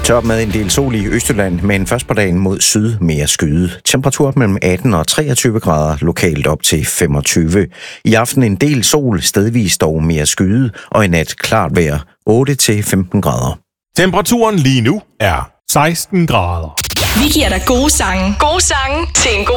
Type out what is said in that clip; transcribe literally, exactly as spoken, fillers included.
Tørt med en del sol i Østjylland, men først på dagen mod syd mere skyde. Temperatur mellem atten og treogtyve grader, lokalt op til femogtyve. I aften en del sol, stedvis dog mere skyde, og i nat klart vejr otte til femten grader. Temperaturen lige nu er seksten grader. Vi giver dig gode sange. Gode sange til en god